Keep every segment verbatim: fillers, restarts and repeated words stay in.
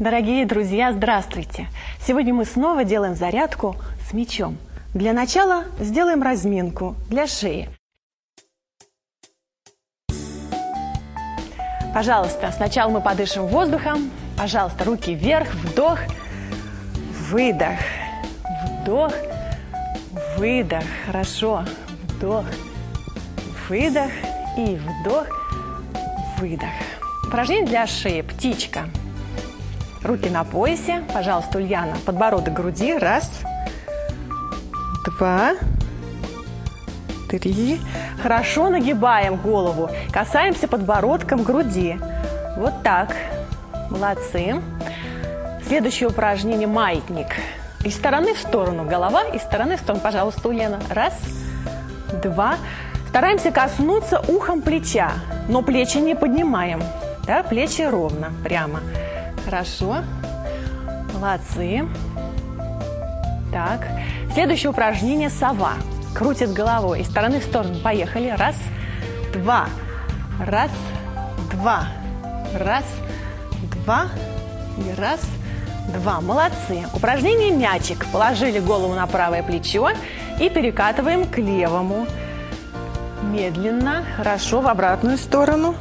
Дорогие друзья, здравствуйте! Сегодня мы снова делаем зарядку с мячом. Для начала сделаем разминку для шеи. Пожалуйста, сначала мы подышим воздухом. Пожалуйста, руки вверх, вдох, выдох, вдох, выдох. Хорошо. Вдох, выдох и вдох, выдох. Упражнение для шеи. Птичка. Руки на поясе. Пожалуйста, Ульяна, подбородок к груди. Раз, два, три. Хорошо нагибаем голову. Касаемся подбородком груди. Вот так. Молодцы. Следующее упражнение – маятник. Из стороны в сторону. Голова из стороны в сторону. Пожалуйста, Ульяна. Раз, два. Стараемся коснуться ухом плеча, но плечи не поднимаем. Да, плечи ровно, прямо. Хорошо. Молодцы. Так. Следующее упражнение – сова. Крутит головой из стороны в сторону. Поехали. Раз, два. Раз, два. Раз, два. И раз, два. Молодцы. Упражнение мячик. Положили голову на правое плечо и перекатываем к левому. Медленно. Хорошо. В обратную сторону.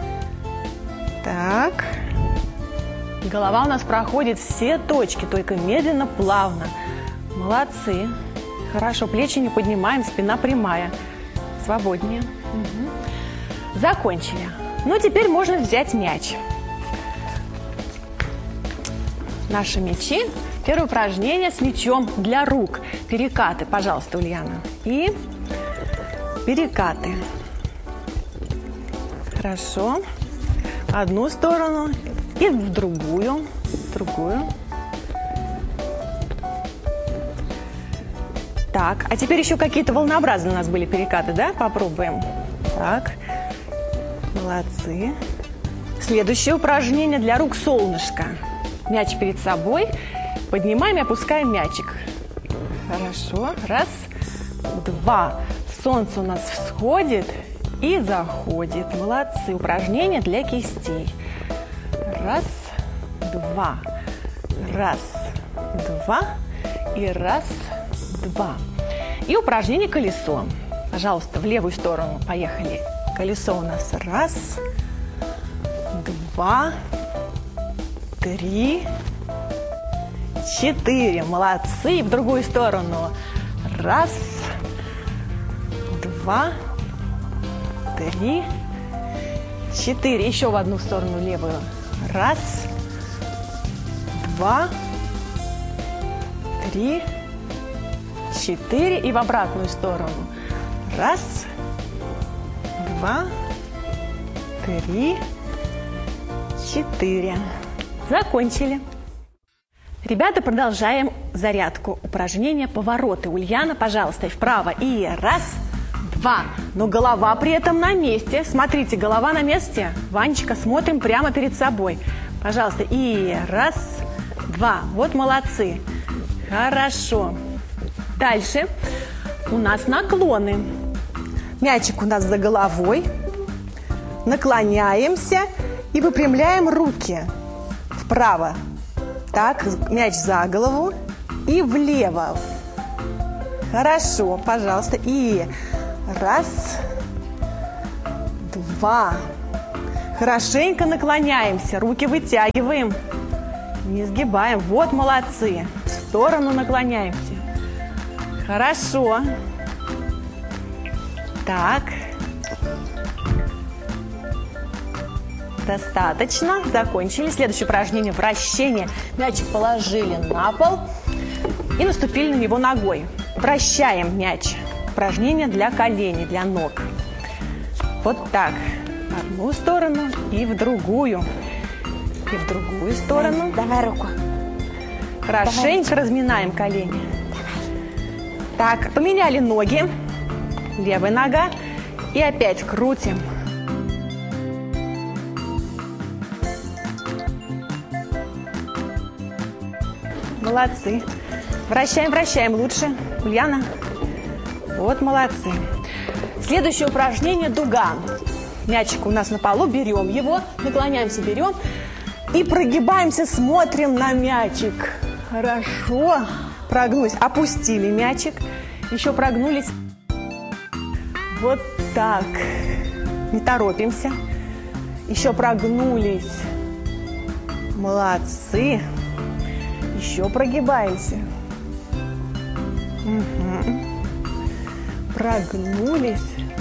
Так. Голова у нас проходит все точки, только медленно, плавно. Молодцы. Хорошо, плечи не поднимаем, спина прямая. Свободнее. Угу. Закончили. Ну, теперь можно взять мяч. Наши мячи. Первое упражнение с мячом для рук. Перекаты, пожалуйста, Ульяна. И перекаты. Хорошо. Одну сторону и в другую, в другую. Так, а теперь еще какие-то волнообразные у нас были перекаты, да? Попробуем. Так, молодцы. Следующее упражнение для рук солнышко. Мяч перед собой. Поднимаем и опускаем мячик. Хорошо. Раз, два. Солнце у нас всходит и заходит. Молодцы. Упражнение для кистей. Раз, два. Раз, два. И раз, два. И упражнение колесо. Пожалуйста, в левую сторону. Поехали. Колесо у нас раз, два, три, четыре. Молодцы. И в другую сторону. Раз, два, три, четыре. Еще в одну сторону левую. Раз, два, три, четыре. И в обратную сторону. Раз, два, три, четыре. Закончили. Ребята, продолжаем зарядку. Упражнение повороты. Ульяна, пожалуйста, вправо. И раз, два. Но голова при этом на месте. Смотрите, голова на месте. Ванечка, смотрим прямо перед собой. Пожалуйста. И раз, два. Вот молодцы. Хорошо. Дальше у нас наклоны. Мячик у нас за головой. Наклоняемся и выпрямляем руки вправо. Так, мяч за голову и влево. Хорошо, пожалуйста. И раз, два. Хорошенько наклоняемся, руки вытягиваем. Не сгибаем. Вот молодцы. В сторону наклоняемся. Хорошо. Так. Достаточно. Закончили. Следующее упражнение – вращение. Мячик положили на пол и наступили на него ногой. Вращаем мяч. Упражнение для коленей, для ног. Вот так. В одну сторону и в другую. И в другую сторону. Давай руку. Хорошенько Давай. разминаем колени. Давай. Так, поменяли ноги. Левая нога. И опять крутим. Молодцы. Вращаем, вращаем лучше. Ульяна. Вот молодцы. Следующее упражнение – дуга. Мячик у нас на полу, берем его, наклоняемся, берем. И прогибаемся, смотрим на мячик. Хорошо. Прогнулись, опустили мячик. Еще прогнулись. Вот так. Не торопимся. Еще прогнулись. Молодцы. Еще прогибаемся. Угу. Прогнулись.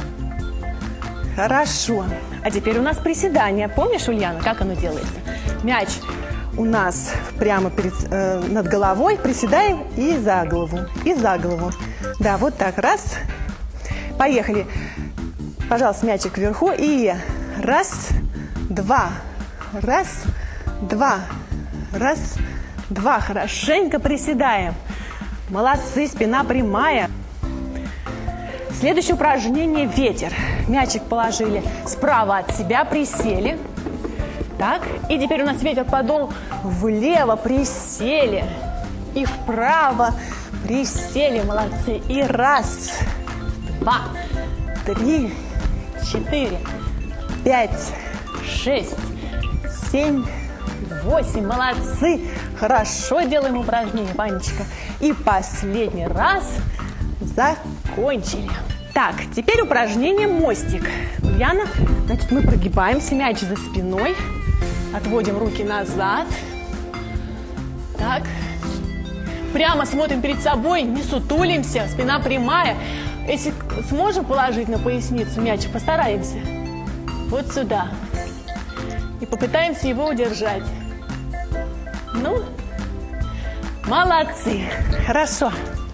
Хорошо. А теперь у нас приседание. Помнишь, Ульяна, как оно делается? Мяч у нас прямо перед, э, над головой. Приседаем и за голову. И за голову. Да, вот так. Раз. Поехали. Пожалуйста, мячик вверху. И раз, два. Раз, два. Раз, два. Хорошенько приседаем. Молодцы. Спина прямая. Следующее упражнение – ветер. Мячик положили справа от себя, присели. Так, и теперь у нас ветер подул влево, присели. И вправо присели, молодцы. И раз, два, три, четыре, пять, шесть, семь, восемь. Молодцы. Хорошо делаем упражнение, Ванечка. И последний раз закончили. Так, теперь упражнение мостик. Ульяна, значит, мы прогибаемся, мяч за спиной. Отводим руки назад. Так. Прямо смотрим перед собой, не сутулимся, спина прямая. Если сможем положить на поясницу мячик, постараемся. Вот сюда. И попытаемся его удержать. Ну, молодцы. Хорошо.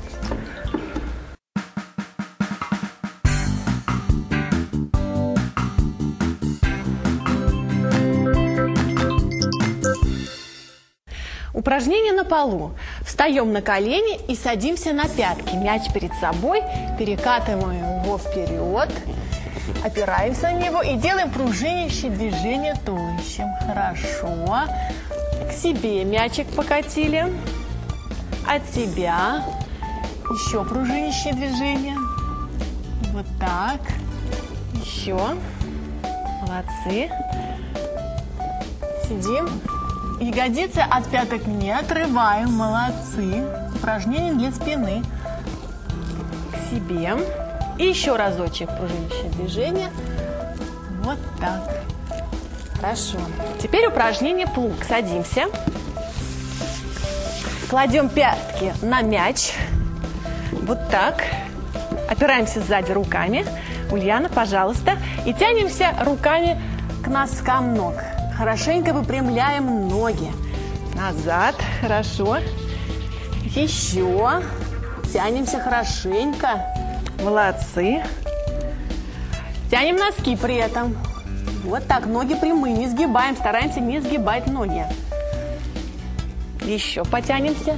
Упражнение на полу. Встаем на колени и садимся на пятки. Мяч перед собой, перекатываем его вперед, опираемся на него и делаем пружинящее движение туловищем. Хорошо. К себе мячик покатили. От себя. Еще пружинящее движение. Вот так. Еще. Молодцы. Сидим. Ягодицы от пяток не отрываем. Молодцы. Упражнение для спины. К себе. И еще разочек пружинящее движение. Вот так. Хорошо. Теперь упражнение плуг. Садимся. Кладем пятки на мяч. Вот так. Опираемся сзади руками. Ульяна, пожалуйста. И тянемся руками к носкам ног. Хорошенько выпрямляем ноги. Назад. Хорошо. Еще. Тянемся хорошенько. Молодцы. Тянем носки при этом. Вот так. Ноги прямые. Не сгибаем. Стараемся не сгибать ноги. Еще потянемся.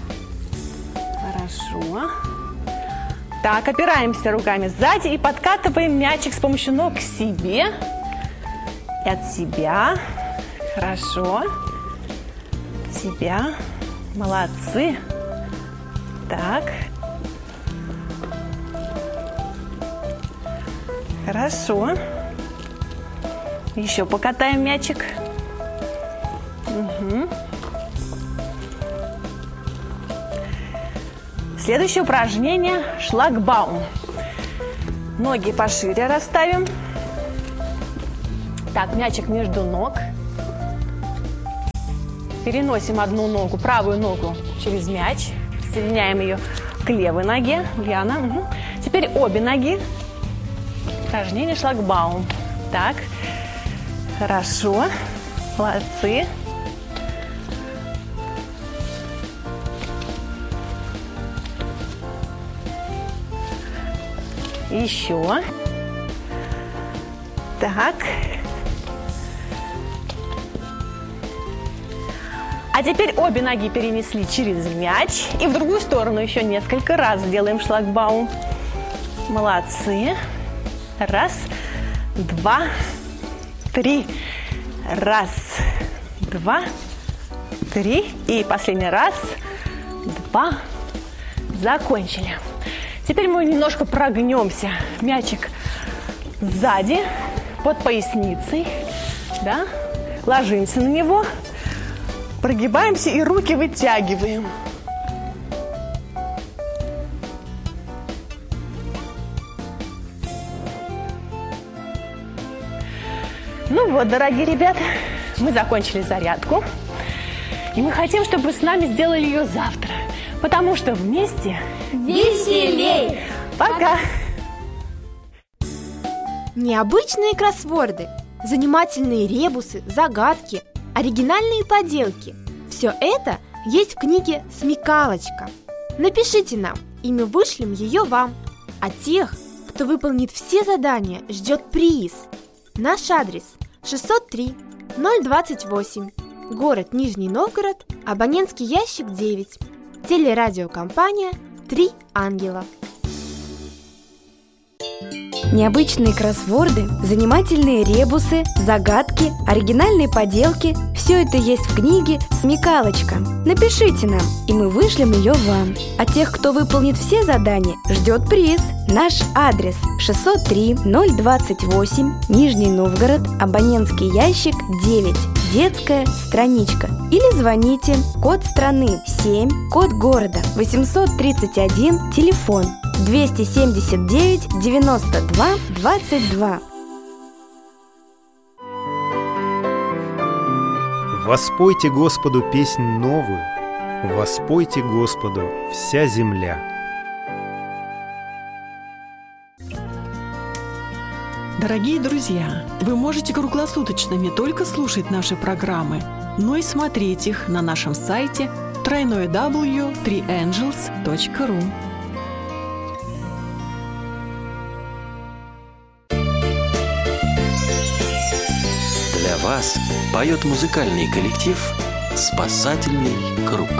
Хорошо. Так, опираемся руками сзади и подкатываем мячик с помощью ног к себе. И от себя. Хорошо. От себя. Молодцы. Так. Хорошо. Еще покатаем мячик. Угу. Следующее упражнение – шлагбаум. Ноги пошире расставим. Так, мячик между ног. Переносим одну ногу, правую ногу через мяч. Соединяем ее к левой ноге. Ульяна. Угу. Теперь обе ноги. Упражнение шлагбаум. Так. Хорошо. Молодцы. Еще. Так. А теперь обе ноги перенесли через мяч. И в другую сторону еще несколько раз сделаем шлагбаум. Молодцы. Раз, два, три. Раз, два, три. И последний раз, два. Закончили. Теперь мы немножко прогнемся. Мячик сзади, под поясницей. Да? Ложимся на него. Прогибаемся и руки вытягиваем. Ну вот, дорогие ребята, мы закончили зарядку. И мы хотим, чтобы вы с нами сделали ее завтра. Потому что вместе веселей! Пока! Необычные кроссворды, занимательные ребусы, загадки, оригинальные поделки – все это есть в книге «Смекалочка». Напишите нам, и мы вышлем ее вам. А тех, кто выполнит все задания, ждет приз. Наш адрес шестьсот три ноль двадцать восемь, город Нижний Новгород, абонентский ящик девять, телерадиокомпания «Три ангела». Необычные кроссворды, занимательные ребусы, загадки, оригинальные поделки – все это есть в книге «Смекалочка». Напишите нам, и мы вышлем ее вам. А тех, кто выполнит все задания, ждет приз. Наш адрес шестьсот три ноль двадцать восемь, Нижний Новгород, абонентский ящик девять, детская страничка. Или звоните, код страны семь, код города восемьсот тридцать один, телефон двести семьдесят девять девяносто два двадцать два. Воспойте Господу песнь новую, воспойте Господу вся земля. Дорогие друзья, вы можете круглосуточно не только слушать наши программы, но и смотреть их на нашем сайте дабл ю дабл ю дабл ю точка три ангелс точка ру. Для вас поет музыкальный коллектив «Спасательный круг».